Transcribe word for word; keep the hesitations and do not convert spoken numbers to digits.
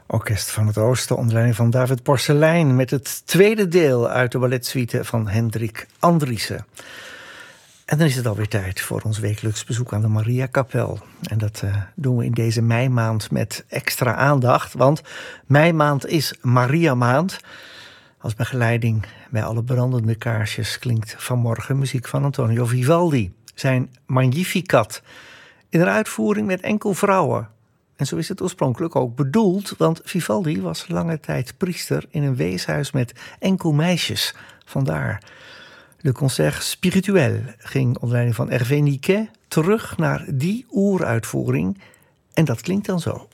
Orkest van het Oosten onder leiding van David Porcelein met het tweede deel uit de balletsuite van Hendrik Andriessen. En dan is het alweer tijd voor ons wekelijks bezoek aan de Mariakapel. En dat uh, doen we in deze meimaand met extra aandacht, want meimaand is Mariamaand. Als begeleiding bij alle brandende kaarsjes klinkt vanmorgen muziek van Antonio Vivaldi. Zijn Magnificat in een uitvoering met enkel vrouwen. En zo is het oorspronkelijk ook bedoeld, want Vivaldi was lange tijd priester in een weeshuis met enkel meisjes. Vandaar. De concert spirituel ging onder leiding van Hervé Niquet terug naar die oeruitvoering. En dat klinkt dan zo.